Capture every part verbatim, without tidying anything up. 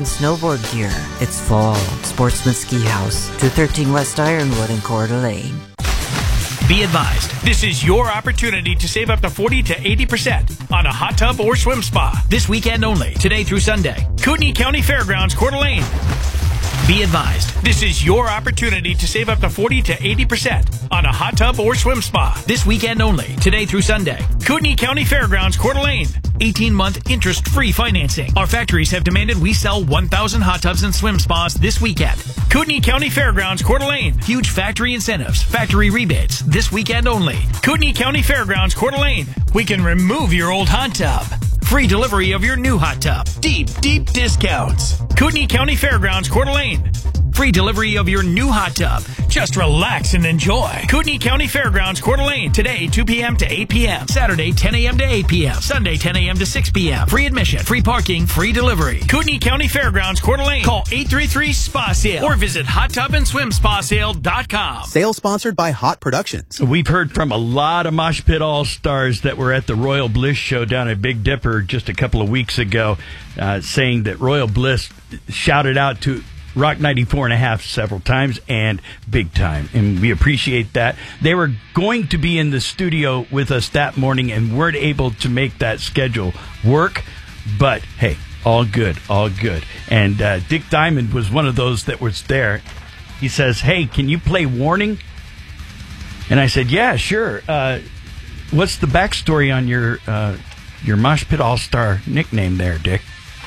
and snowboard gear. It's fall. Sportsman Ski House, two thirteen West Ironwood in Coeur d'Alene. Be advised, this is your opportunity to save up to forty to eighty percent on a hot tub or swim spa. This weekend only, today through Sunday. Kootenai County Fairgrounds, Coeur d'Alene. Be advised, this is your opportunity to save up to forty to eighty percent on a hot tub or swim spa. This weekend only, today through Sunday. Kootenai County Fairgrounds, Coeur d'Alene. eighteen-month interest-free financing. Our factories have demanded we sell one thousand hot tubs and swim spas this weekend. Kootenai County Fairgrounds, Coeur d'Alene. Huge factory incentives, factory rebates, this weekend only. Kootenai County Fairgrounds, Coeur d'Alene. We can remove your old hot tub. Free delivery of your new hot tub. Deep, deep discounts. Kootenai County Fairgrounds, Coeur d'Alene. Free delivery of your new hot tub. Just relax and enjoy. Kootenai County Fairgrounds, Coeur d'Alene. Today, two p.m. to eight p.m. Saturday, ten a.m. to eight p.m. Sunday, ten a.m. to six p.m. Free admission, free parking, free delivery. Kootenai County Fairgrounds, Coeur d'Alene. Call eight three three, S P A sale or visit hot tub and swim spa sale dot com. Sale sponsored by Hot Productions. We've heard from a lot of Mosh Pit All-Stars that were at the Royal Bliss show down at Big Dipper just a couple of weeks ago, uh, saying that Royal Bliss shouted out to Rock ninety-four and a half several times and big time, and we appreciate that. They were going to be in the studio with us that morning and weren't able to make that schedule work, but hey, all good, all good. And uh, Dick Diamond was one of those that was there. He says, hey, can you play Warning? And I said, yeah, sure. Uh, what's the backstory on your uh, your Mosh Pit All-Star nickname there, Dick?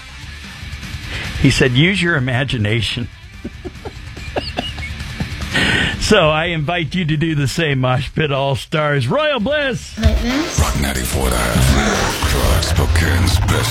He said, use your imagination. So I invite you to do the same, Mosh Pit All-Stars. Royal Bliss! Like this? Rock ninety-four and a half. Clark Spokane's best.